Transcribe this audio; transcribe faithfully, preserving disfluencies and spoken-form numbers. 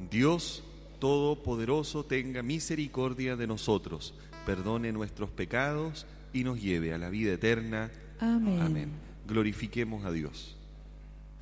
Dios Todopoderoso tenga misericordia de nosotros, perdone nuestros pecados y nos lleve a la vida eterna. Amén. Amén. Glorifiquemos a Dios.